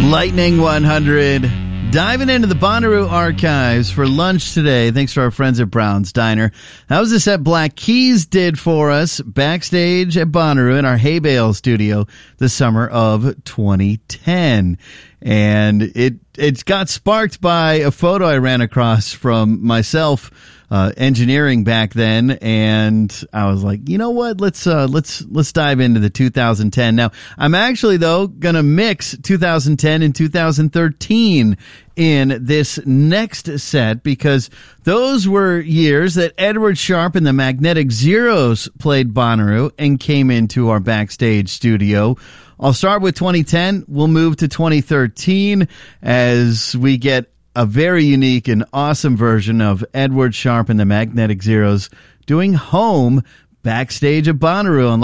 Lightning 100. Diving into the Bonnaroo archives for lunch today. Thanks to our friends at Brown's Diner. That was the set Black Keys did for us backstage at Bonnaroo in our Hay Bale studio the summer of 2010. And it got sparked by a photo I ran across from myself engineering back then, and I was like, you know what? Let's dive into the 2010. Now, I'm actually though gonna mix 2010 and 2013 in this next set because those were years that Edward Sharpe and the Magnetic Zeros played Bonnaroo and came into our backstage studio. I'll start with 2010. We'll move to 2013 as we get a very unique and awesome version of Edward Sharpe and the Magnetic Zeros doing Home backstage at Bonnaroo on